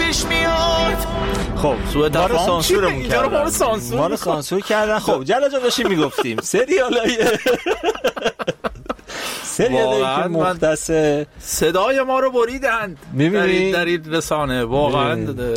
پیش میاد. خب سوء تفاهم سانسورمون کردن، ما رو سانسور کردن. خب جلا جان داشتیم میگفتیم سریالایی که مختص صدای ما رو بریدند در این رسانه. واقعا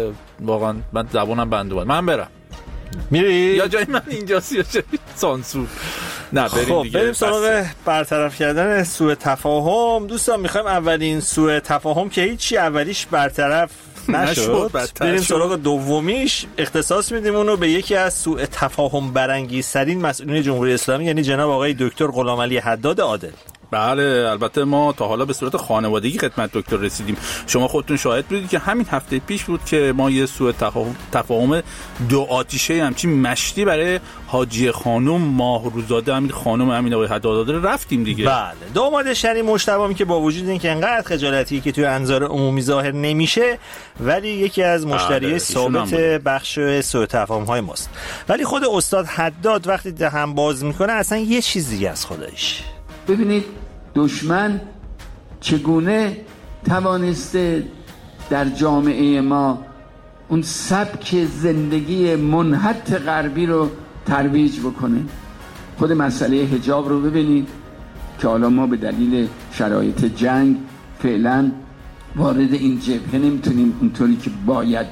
من زبونم بنده بود. من برم میری یا جای من اینجاست یا جای سانسور؟ نه بریم دیگه. بریم سراغ برطرف کردن سوء تفاهم. دوستان میخوایم اولین سوء تفاهم که هیچی اولیش برطرف نشد بریم سراغ دومیش. اختصاص میدیم اونو به یکی از سوء تفاهم برانگیزترین مسئولین جمهوری اسلامی، یعنی جناب آقای دکتر غلامعلی حداد عادل. بله البته ما تا حالا به صورت خانوادگی خدمت دکتر رسیدیم. شما خودتون شاهد بودید که همین هفته پیش بود که ما یه سوء تفاهم دو آتیشه همچین مشتی برای حاجی خانم ماهروزاده امیر خانم امین آقای حداد رفتیم دیگه. بله داماد شری مجتبی که با وجود اینکه انقدر خجالتی که توی انظار عمومی ظاهر نمیشه ولی یکی از مشتریای ثابت بخش سوء تفاهم های ماست. ولی خود استاد حداد وقتی دهن باز میکنه اصلا یه چیز دیگه از خودش. ببینید دشمن چگونه توانسته در جامعه ما اون سبک زندگی منحط غربی رو ترویج بکنه. خود مسئله حجاب رو ببینید که حالا ما به دلیل شرایط جنگ فعلا وارد این جبهه نمیتونیم اونطوری که باید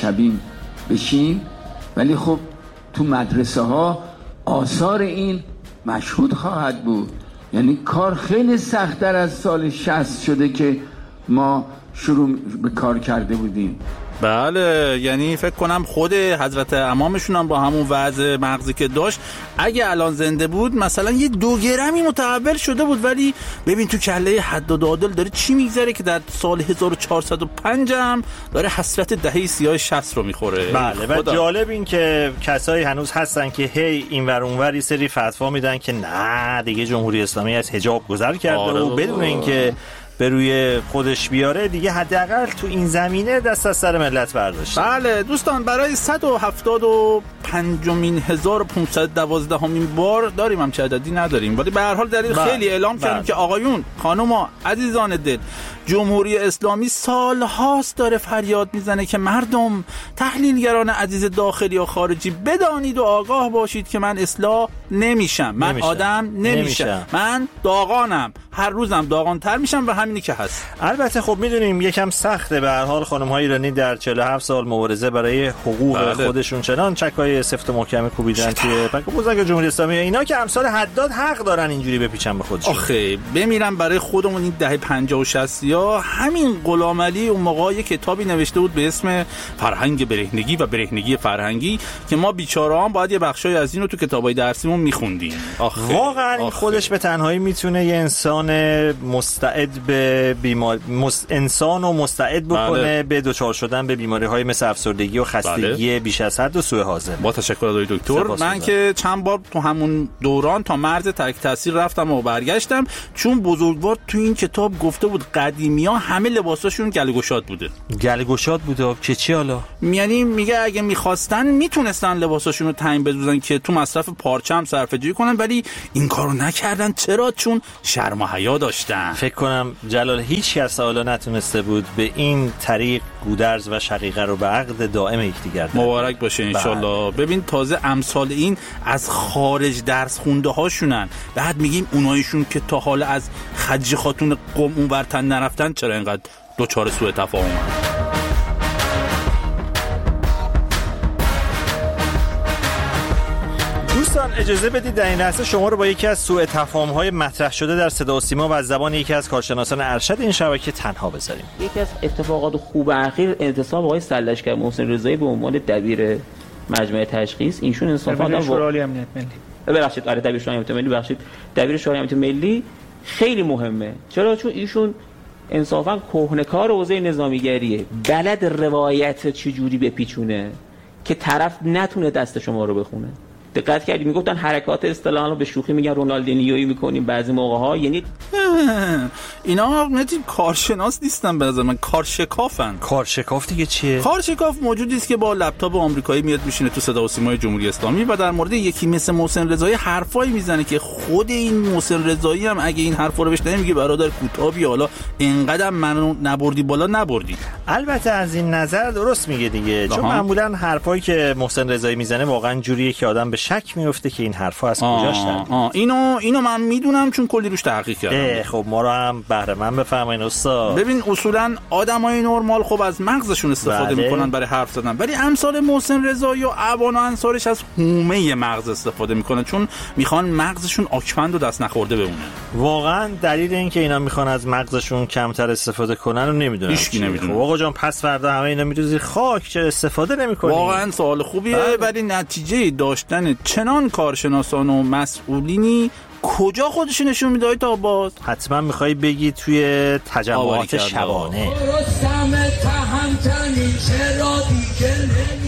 بشیم، ولی خب تو مدرسه ها آثار این مشهود خواهد بود. یعنی کار خیلی سخت‌تر از سال 60 شده که ما شروع به کار کرده بودیم. بله یعنی فکر کنم خود حضرت امامشون هم با همون وضع مغزی که داشت اگه الان زنده بود مثلا یه 2 گرمی متحول شده بود. ولی ببین تو کله حداد عادل داره چی میگذره که در سال 1405 هم داره حسرت دهه سیاه 60 رو میخوره. بله و جالب این که کسایی هنوز هستن که هی اینور اونور یه سری فتوا میدن که نه دیگه جمهوری اسلامی از حجاب گذر کرده و بدون اینکه به روی خودش بیاره دیگه حداقل تو این زمینه دست از سر ملت برداشته. بله دوستان برای 175,1512 بار داریم هم چه عددی نداریم ولی به هر حال دلیل خیلی اعلام کردیم که آقایون خانوما عزیزان دل جمهوری اسلامی سالهاست داره فریاد میزنه که مردم تحلیلگران عزیز داخلی و خارجی بدانید و آگاه باشید که من اصلاح نمیشم. من آدم نمیشم. من داغانم. هر روزم داغانتر میشم و همینی که هست. البته خب میدونیم یکم سخته به هر حال خانم‌های ایرانی در 47 سال مبارزه برای حقوق خودشون چنان چکای سفت و محکم کوبیدن توی پک بزرگ جمهوری اسلامی. اینا که امثال حداد حق دارن اینجوری بپیچن به خودشون. آخه بمیرم برای خودمون این دهه 50 و 60 یا همین غلامعلی اون موقع یک کتابی نوشته بود به اسم فرهنگ برهنگی و برهنگی فرهنگی که ما بیچاره‌ها باید یه بخشای از اینو تو کتابای درسیمون می‌خوندیم. واقعا خودش به تنهایی میتونه یه انسان مستعد به انسان رو مستعد بکنه به دچار شدن به بیماری‌های مثل افسردگی و خستگی بیش از حد و سوء هاضمه. با تشکر آقای دکتر. من که چند بار تو همون دوران تا مرز تک تاثیر رفتم و برگشتم چون بزرگوار تو این کتاب گفته بود قدیمی‌ها همه لباساشون گلگشاد بوده. گلگشاد بوده که چی حالا؟ یعنی میگه اگه می‌خواستن میتونستن لباساشون رو تعیین بدوزن که تو مصرف پارچه هم صرفه‌جویی کنن ولی این کارو نکردن. چرا؟ چون شرم و حیا داشتن. فکر کنم جلال هیچ کس حالا نتونسته بود به این طریق گودرز و شقیقه رو به عقد دائم یکدیگر مبارک باشه انشالله. ببین تازه امثال این از خارج درس خونده هاشونن. بعد میگیم اونایشون که تا حالا از خدیجه خاتون قم اونورتن نرفتن چرا اینقدر دوچار سوء تفاهم. دوستان اجازه بدید در این لحظه شما رو با یکی از سوء تفاهم‌های مطرح شده در صدا و سیما و از زبان یکی از کارشناسان ارشد این شبکه تنها بذاریم. یکی از اتفاقات خوب اخیر انتصاب آقای سلشکر محسن رضایی به عنوان دبیر مجمع تشخیص. ایشون انصافا دبیر شورای امنیت ملی. ببخشید آره دبیر شورای امنیت ملی دبیر شورای امنیت ملی خیلی مهمه. چرا؟ چون ایشون انصافا کهنه‌کار حوزه نظامیگریه. بلد روایت چجوری بپیچونه که طرف نتونه دست شما رو بخونه. دقت کردید میگفتن حرکات اصطلاحاً رو به شوخی میگن رونالدینیویی میکنیم بعضی موقع ها. یعنی اینا نتیم کارشناس نیستن به نظر من، کارشکافن. کارشکاف دیگه چیه؟ کارشکاف موجودی است که با لپتاپ آمریکایی میاد میشینه تو صدا و سیمای جمهوری اسلامی و در مورد یکی مثل محسن رضایی حرفایی میزنه که خود این محسن رضایی هم اگه این حرفا رو بشنوه میگه برادر کوتابی، حالا اینقدر منو نبردی بالا نبردی. البته از این نظر درست میگه دیگه، چون معمولا حرفایی که محسن رضایی میزنه واقعا جوریه که آدم به شک میفته که این حرفا از کجاش در. اینو من میدونم چون کلی روش تحقیق کردم. خب ما رو هم بهره من بفهمین استاد. ببین اصولا آدمای نرمال خب از مغزشون استفاده میکنن برای حرف زدن، ولی امثال محسن رضایی و عوان و انصارش از حومه مغز استفاده میکنن، چون میخوان مغزشون آکفند و دست نخورده بمونه. واقعا دلیل این که اینا میخوان از مغزشون کمتر استفاده کنن رو نمیدونم. هیچکی نمیدونه. خب آقا جان پس فردا همه اینا میریزی خاک، چه استفاده نمیکنی؟ واقعا سوال خوبیه، ولی نتیجه داشتن چنان کارشناسان و مسئولینی کجا خودش نشون میده تا باز؟ حتما میخوای بگی توی تجمعات شبانه.